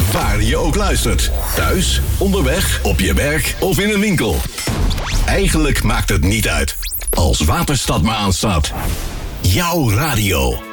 Waar je ook luistert. Thuis, onderweg, op je werk of in een winkel. Eigenlijk maakt het niet uit. Als Waterstad maar aanstaat. Jouw radio.